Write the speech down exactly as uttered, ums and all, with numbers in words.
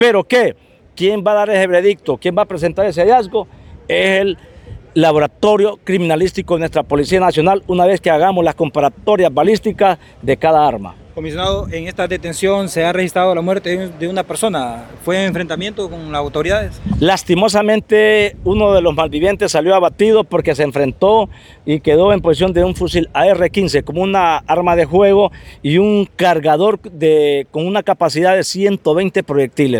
Pero ¿qué? ¿Quién va a dar ese veredicto? ¿Quién va a presentar ese hallazgo? Es el laboratorio criminalístico de nuestra Policía Nacional, una vez que hagamos las comparatorias balísticas de cada arma. Comisionado, en esta detención se ha registrado la muerte de una persona. ¿Fue en enfrentamiento con las autoridades? Lastimosamente, uno de los malvivientes salió abatido porque se enfrentó y quedó en posición de un fusil A R quince como una arma de juego y un cargador de, con una capacidad de ciento veinte proyectiles.